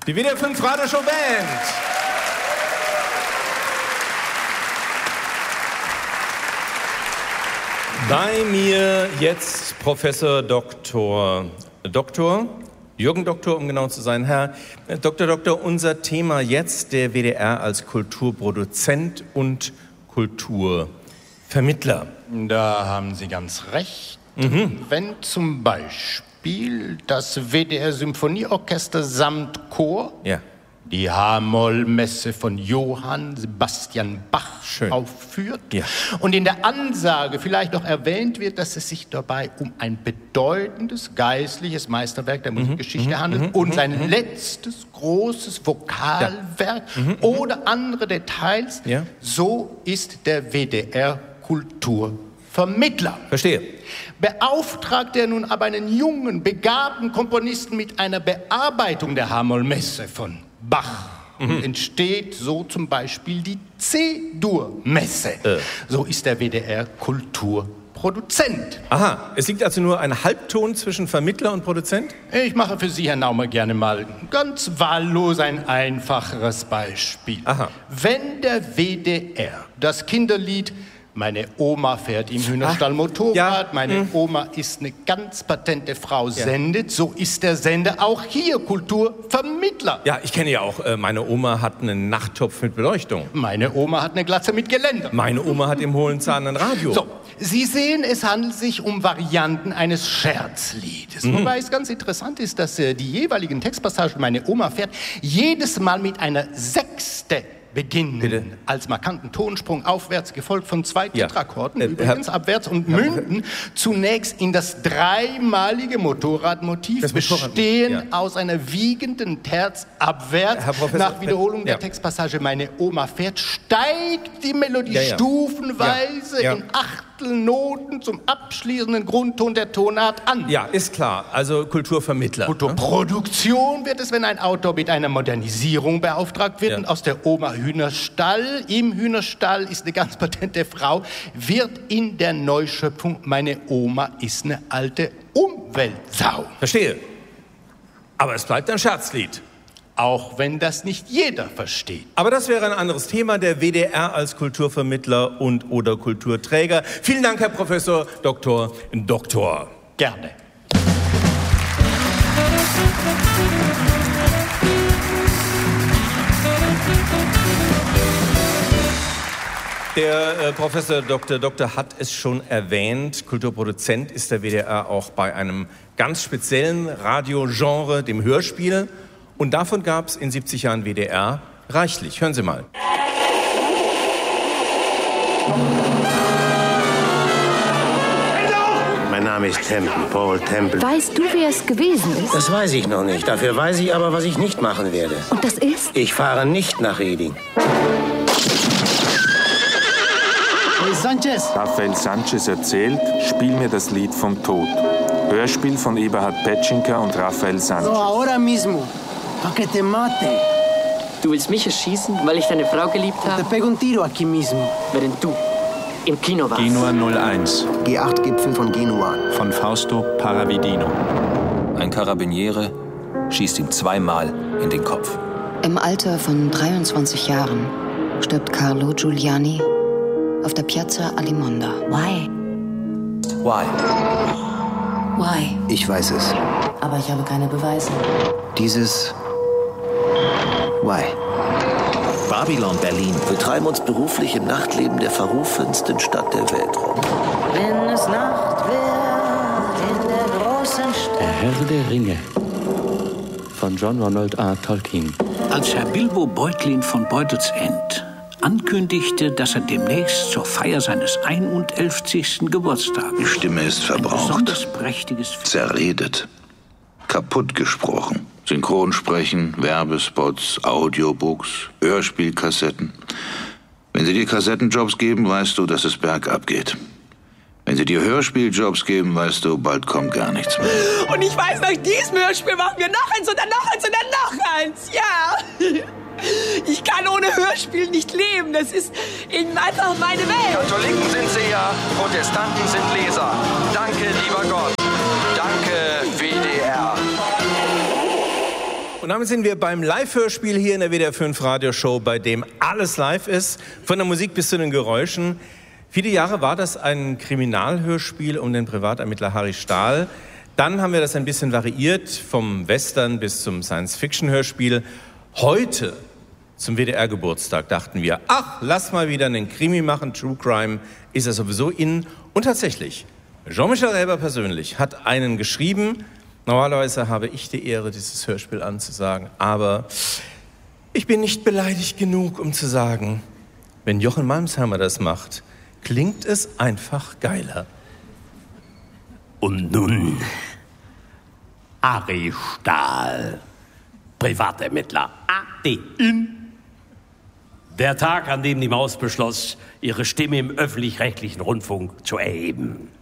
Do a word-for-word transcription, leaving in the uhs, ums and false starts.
Die W D R fünf Radioshow Band. Bei mir jetzt Professor Doktor Doktor Jürgen Doktor, um genau zu sein. Herr Doktor Doktor, unser Thema jetzt, der W D R als Kulturproduzent und Kulturvermittler. Da haben Sie ganz recht. Mhm. Wenn zum Beispiel das W D R Symphonieorchester samt Chor ja. die H-Moll-Messe von Johann Sebastian Bach Schön. aufführt ja. und in der Ansage vielleicht noch erwähnt wird, dass es sich dabei um ein bedeutendes geistliches Meisterwerk der Musikgeschichte mhm. handelt mhm. und sein mhm. letztes großes Vokalwerk ja. mhm. oder andere Details, ja. so ist der W D R Kulturvermittler. Verstehe. Beauftragt er nun aber einen jungen, begabten Komponisten mit einer Bearbeitung der H-Moll-Messe von Bach, mhm. entsteht so zum Beispiel die C-Dur-Messe. Äh. So ist der W D R Kulturproduzent. Aha, es liegt also nur ein Halbton zwischen Vermittler und Produzent? Ich mache für Sie, Herr Naumer, gerne mal ganz wahllos ein einfacheres Beispiel. Aha. Wenn der W D R das Kinderlied "Meine Oma fährt im Hühnerstall Motorrad", ja. "Meine hm. Oma ist eine ganz patente Frau" ja. sendet, so ist der Sender auch hier Kulturvermittler. Ja, ich kenne ja auch, äh, meine Oma hat einen Nachttopf mit Beleuchtung. Meine Oma hat eine Glatze mit Geländer. Meine Oma hat im hohlen Zahn ein Radio. So, Sie sehen, es handelt sich um Varianten eines Scherzliedes. Mhm. Wobei es ganz interessant ist, dass äh, die jeweiligen Textpassagen "Meine Oma fährt" jedes Mal mit einer Sechste beginnen, Bitte? als markanten Tonsprung aufwärts, gefolgt von zwei Ja. Tetrakkorden, Äh, übrigens Herr, abwärts, und Herr, münden zunächst in das dreimalige Motorradmotiv, das Motorrad, bestehen ja. aus einer wiegenden Terz abwärts. Herr Professor, Nach Wiederholung ja. der Textpassage "Meine Oma fährt" steigt die Melodie Ja, ja. stufenweise Ja. Ja. in Achtelnoten zum abschließenden Grundton der Tonart an. Ja, ist klar. Also Kulturvermittler. Kulturproduktion wird es, wenn ein Autor mit einer Modernisierung beauftragt wird, Ja. und aus der Oma Hühnerstall, im Hühnerstall ist eine ganz patente Frau, wird in der Neuschöpfung "Meine Oma ist eine alte Umweltsau". Verstehe. Aber es bleibt ein Scherzlied. Auch wenn das nicht jeder versteht. Aber das wäre ein anderes Thema, der W D R als Kulturvermittler und oder Kulturträger. Vielen Dank, Herr Professor Doktor Doktor. Gerne. Der äh, Professor Doktor Doktor hat es schon erwähnt, Kulturproduzent ist der W D R auch bei einem ganz speziellen Radiogenre, dem Hörspiel. Und davon gab es in siebzig Jahren W D R reichlich. Hören Sie mal. Mein Name ist Temple, Paul Temple. Weißt du, wer es gewesen ist? Das weiß ich noch nicht. Dafür weiß ich aber, was ich nicht machen werde. Und das ist? Ich fahre nicht nach Reding. Hey Sanchez. Rafael Sanchez erzählt, spiel mir das Lied vom Tod. Hörspiel von Eberhard Petschinker und Rafael Sanchez. So, ahora mismo. Pa' que te mate. Du willst mich erschießen, weil ich deine Frau geliebt Te habe? pego un tiro aquí mismo. Während du im Kino warst. Genua null eins G acht Gipfel von Genua. von Fausto Paravidino. Ein Karabiniere schießt ihm zweimal in den Kopf. Im Alter von dreiundzwanzig Jahren stirbt Carlo Giuliani auf der Piazza Alimonda. Why? Why? Why? Ich weiß es. Aber ich habe keine Beweise. Dieses Why? Babylon Berlin. Wir treiben uns beruflich im Nachtleben der verrufensten Stadt der Welt rum. Wenn es Nacht wird in der großen Stadt. Der Herr der Ringe von John Ronald R. Tolkien. Als Herr Bilbo Beutlin von Beutelsend ankündigte, dass er demnächst zur Feier seines einundelfzigsten Geburtstages Die Stimme ist verbraucht, zerredet, kaputt gesprochen. Synchronsprechen, Werbespots, Audiobooks, Hörspielkassetten. Wenn sie dir Kassettenjobs geben, weißt du, dass es bergab geht. Wenn sie dir Hörspieljobs geben, weißt du, bald kommt gar nichts mehr. Und ich weiß, nach diesem Hörspiel machen wir noch eins und dann noch eins und dann noch eins. Ja. Ich kann ohne Hörspiel nicht leben. Das ist eben einfach meine Welt. Katholiken sind Seher, Protestanten sind Leser. Danke, lieber Gott. Danke, W D R. Und damit sind wir beim Live-Hörspiel hier in der W D R fünf Radioshow, bei dem alles live ist, von der Musik bis zu den Geräuschen. Viele Jahre war das ein Kriminalhörspiel um den Privatermittler Harry Stahl. Dann haben wir das ein bisschen variiert, vom Western bis zum Science-Fiction-Hörspiel. Heute, zum W D R-Geburtstag, dachten wir, ach, lass mal wieder einen Krimi machen, True Crime ist ja sowieso in. Und tatsächlich, Jean-Michel Elber persönlich hat einen geschrieben. Normalerweise habe ich die Ehre, dieses Hörspiel anzusagen, aber ich bin nicht beleidigt genug, um zu sagen, wenn Jochen Malmsheimer das macht, klingt es einfach geiler. Und nun, Harry Stahl, Privatermittler A D in. Der Tag, an dem die Maus beschloss, ihre Stimme im öffentlich-rechtlichen Rundfunk zu erheben.